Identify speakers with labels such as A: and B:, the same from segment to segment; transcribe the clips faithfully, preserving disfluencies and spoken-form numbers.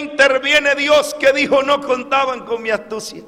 A: interviene Dios, que dijo: no contaban con mi astucia.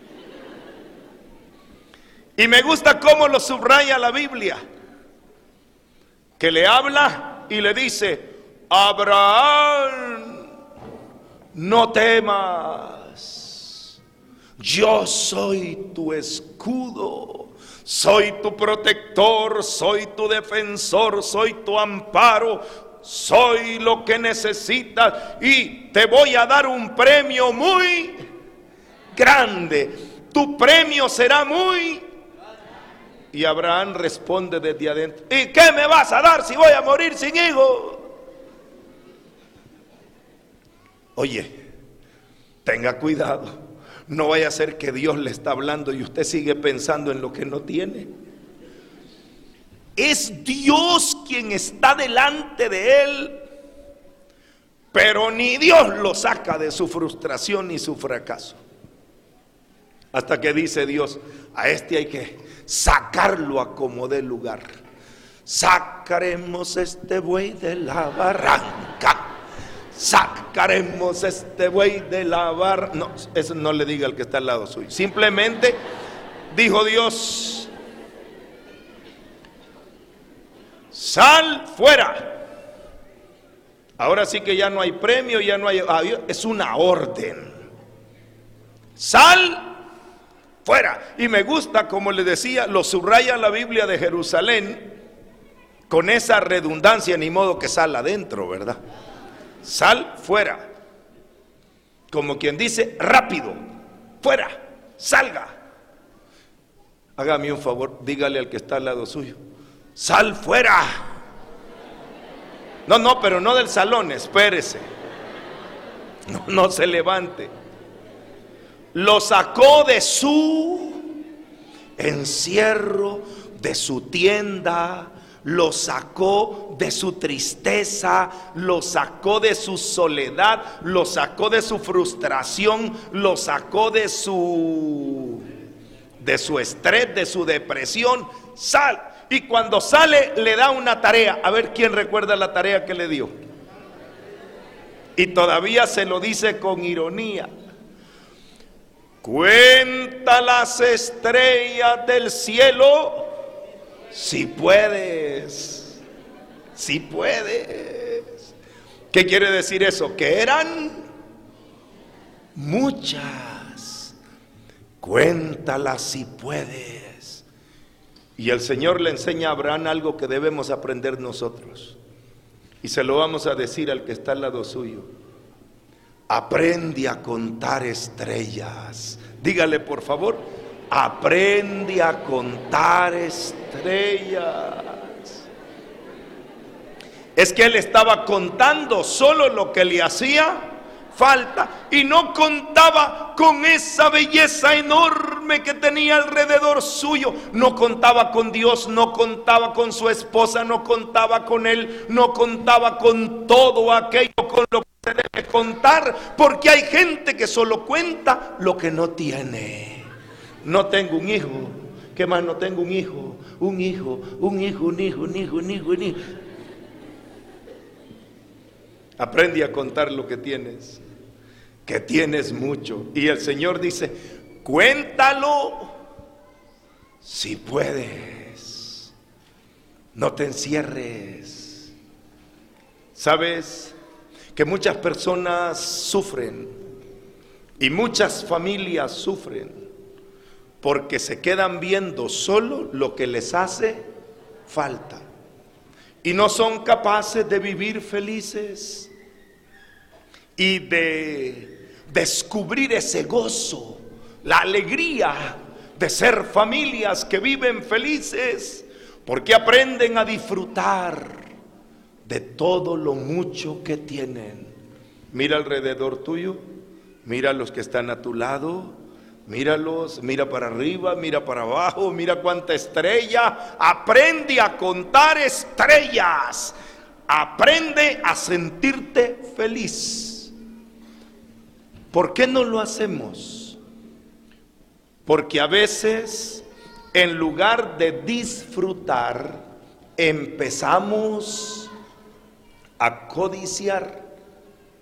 A: Y me gusta cómo lo subraya la Biblia, que le habla y le dice: Abraham, no temas, yo soy tu escudo, soy tu protector, soy tu defensor, soy tu amparo, soy lo que necesitas y te voy a dar un premio muy grande. Tu premio será muy... Y Abraham responde desde adentro: ¿y qué me vas a dar si voy a morir sin hijo? Oye, tenga cuidado, no vaya a ser que Dios le está hablando y usted sigue pensando en lo que no tiene. Es Dios quien está delante de él, pero ni Dios lo saca de su frustración ni su fracaso. Hasta que dice Dios: a este hay que sacarlo a como dé lugar. Sacaremos este buey de la barranca. Sacaremos este buey de la barranca. No, eso no le diga al que está al lado suyo. Simplemente dijo Dios: sal fuera. Ahora sí que ya no hay premio, ya no hay... es una orden. Sal fuera. Y me gusta, como les decía, lo subraya la Biblia de Jerusalén con esa redundancia, ni modo que sal adentro, ¿verdad? Sal fuera. Como quien dice: rápido, fuera, salga. Hágame un favor, dígale al que está al lado suyo: sal fuera. No, no, pero no del salón, espérese. No, no se levante. Lo sacó de su encierro, de su tienda, lo sacó de su tristeza, lo sacó de su soledad, lo sacó de su frustración, lo sacó de su de su estrés, de su depresión. Sal. Y cuando sale le da una tarea. A ver quién recuerda la tarea que le dio. Y todavía se lo dice con ironía: cuenta las estrellas del cielo, si puedes, si puedes. ¿Qué quiere decir eso? Que eran muchas. Cuéntalas si puedes. Y el Señor le enseña a Abraham algo que debemos aprender nosotros. Y se lo vamos a decir al que está al lado suyo: aprende a contar estrellas. Dígale por favor: aprende a contar estrellas. Es que él estaba contando solo lo que le hacía falta y no contaba con esa belleza enorme que tenía alrededor suyo. No contaba con Dios, no contaba con su esposa, no contaba con él, no contaba con todo aquello con lo que se debe contar, porque hay gente que solo cuenta lo que no tiene. No tengo un hijo. ¿Qué más? No tengo un hijo, un hijo, un hijo, un hijo, un hijo, un hijo, un hijo. Aprende a contar lo que tienes, que tienes mucho. Y el Señor dice: cuéntalo si puedes. No te encierres. ¿Sabes que muchas personas sufren y muchas familias sufren porque se quedan viendo solo lo que les hace falta y no son capaces de vivir felices y de descubrir ese gozo, la alegría de ser familias que viven felices, porque aprenden a disfrutar de todo lo mucho que tienen? Mira alrededor tuyo, mira a los que están a tu lado, míralos, mira para arriba, mira para abajo, mira cuánta estrella. Aprende a contar estrellas, aprende a sentirte feliz. ¿Por qué no lo hacemos? Porque a veces, en lugar de disfrutar, empezamos a codiciar.